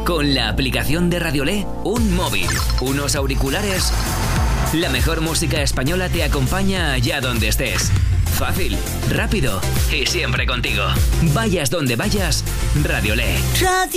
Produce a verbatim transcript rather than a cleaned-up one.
Con la aplicación de Radiolé, un móvil, unos auriculares, la mejor música española te acompaña allá donde estés. Fácil, rápido y siempre contigo. Vayas donde vayas, Radiolé. Radio